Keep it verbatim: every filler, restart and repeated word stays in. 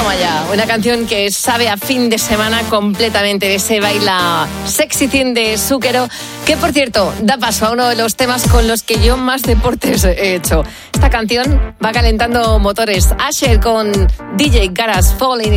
Toma ya, una canción que sabe a fin de semana completamente de ese baila sexy thing de Zúquero, que por cierto da paso a uno de los temas con los que yo más deportes he hecho. Esta canción va calentando motores. Asher con D J Garas Falling